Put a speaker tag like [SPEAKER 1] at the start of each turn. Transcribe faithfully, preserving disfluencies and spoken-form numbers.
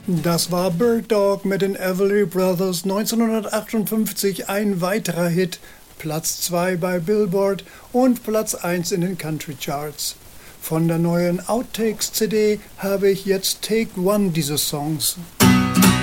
[SPEAKER 1] Das war Bird Dog mit den Everly Brothers, neunzehnhundertachtundfünfzig ein weiterer Hit, Platz zwei bei Billboard und Platz eins in den Country Charts. Von der neuen Outtakes-C D habe ich jetzt Take One dieses Songs.